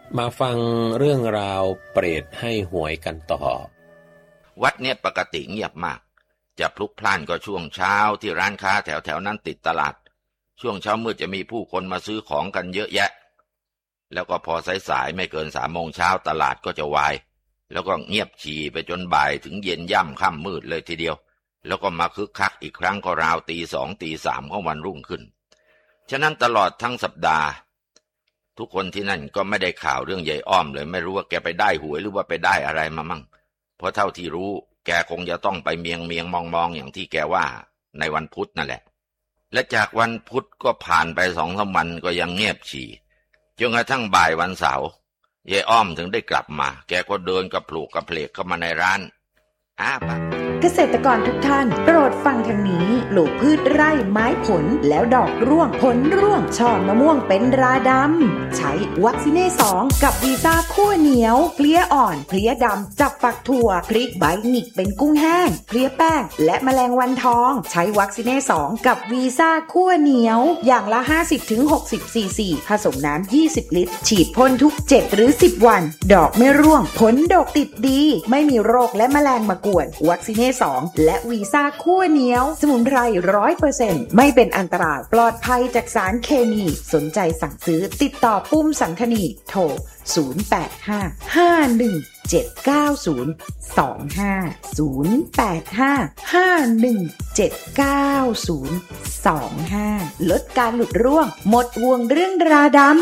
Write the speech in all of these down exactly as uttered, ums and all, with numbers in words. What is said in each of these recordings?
มาฟังเรื่องราวเปรตให้หวยกันต่อวัดเนี่ยปกติเงียบมากจะพลุกพล่านก็ช่วงเช้าที่ร้านค้าแถวๆนั้นติดตลาดช่วงเช้ามืดจะมีผู้คนมาซื้อของกันเยอะแยะแล้วก็พอสายๆไม่เกินสามโมงเช้าตลาดก็จะวายแล้วก็เงียบฉี่ไปจนบ่ายถึงเย็นย่ำค่ำมืดเลยทีเดียวแล้วก็มาคึกคักอีกครั้งก็ราวตีสองตีสามของวันรุ่งขึ้นฉะนั้นตลอดทั้งสัปดาห์ทุกคนที่นั่นก็ไม่ได้ข่าวเรื่องยายอ้อมเลยไม่รู้ว่าแกไปได้หวยหรือว่าไปได้อะไรมามั่งเพราะเท่าที่รู้แกคงจะต้องไปเมียงเมียงมองมองอย่างที่แกว่าในวันพุธนั่นแหละและจากวันพุธก็ผ่านไปสองสามวันก็ยังเงียบฉี่จนกระทั่งบ่ายวันเสาร์ยายอ้อมถึงได้กลับมาแกก็เดินกระปลูกกระเพลกเข้ามาในร้านอ้าปากเกษตรกรทุกท่านโปรดฟังทางนี้ปลูกพืชไร่ไม้ผลแล้วดอกร่วงผลร่วงช่อมะม่วงเป็นราดำใช้วัคซิเน่สองกับวีซ่าคั่วเหนียวเพลี้ยอ่อนเพลี้ยดำจับฝักถั่วพริกใบหงิกเป็นกุ้งแห้งเพลี้ยแป้งและแมลงวันทองใช้วัคซิเน่สองกับวีซ่าคั่วเหนียวอย่างละ ห้าสิบถึงหกสิบ ซีซีผสมน้ำยี่สิบลิตรฉีดพ่นทุกเจ็ดหรือสิบวันดอกไม่ร่วงผลดกติดดีไม่มีโรคและแมลงมากวนวัคซิเน่สองและวีซ่าคั่วเหนียวสมุนไพร ร้อยเปอร์เซ็นต์ ไม่เป็นอันตรายปลอดภัยจากสารเคมีสนใจสั่งซื้อติดต่อปุ้มสังคณีโทรศูนย์ แปด ห้า ห้า หนึ่ง เจ็ด เก้า ศูนย์ สอง ห้า ศูนย์ แปด ห้า ห้า หนึ่ง เจ็ด เก้า ศูนย์ สอง ห้าลดการหลุดร่วงหมดห่วงเรื่องราดำ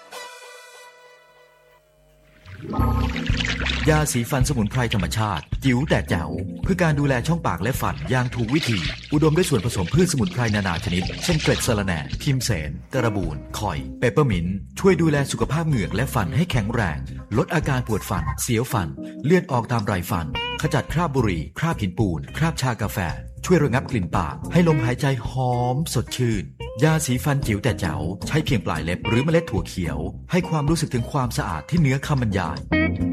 ยาสีฟันสมุนไพรธรรมชาติจิ๋วแต่แจ๋วเพื่อการดูแลช่องปากและฟันอย่างถูกวิธีอุดมด้วยส่วนผสมพืชสมุนไพรนานาชนิดเช่นเกล็ดสะระแหน่พิมเสนกระบูนข่อยเปปเปอร์มินต์ช่วยดูแลสุขภาพเหงือกและฟันให้แข็งแรงลดอาการปวดฟันเสียวฟันเลือดออกตามไรฟันขจัดคราบบุหรี่คราบหินปูนคราบชากาแฟช่วยระงับกลิ่นปากให้ลมหายใจหอมสดชื่นยาสีฟันจิ๋วแต่แจ๋วใช้เพียงปลายเล็บหรือเมล็ดถั่วเขียวให้ความรู้สึกถึงความสะอาดที่เหนือคำบรรยาย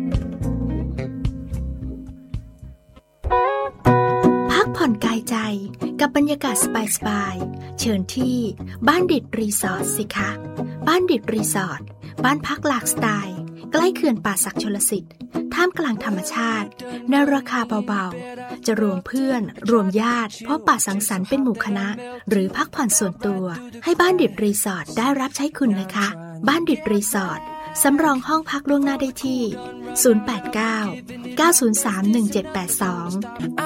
ผ่อนกายใจกับบรรยากาศสบายๆเชิญที่บ้านดิดรีสอร์ทสิคะบ้านดิดรีสอร์ทบ้านพักหลากสไตล์ใกล้เขื่อนป่าสักชลสิทธิ์ท่ามกลางธรรมชาติในราคาเบาๆจะรวมเพื่อนรวมญาติพบปะสังสรรค์เป็นหมู่คณะหรือพักผ่อนส่วนตัวให้บ้านดิดรีสอร์ทได้รับใช้คุณนะคะบ้านดิดรีสอร์ทสำรองห้องพักล่วงหน้าได้ที่ศูนย์ แปด เก้า เก้า ศูนย์ สาม หนึ่ง เจ็ด แปด สอง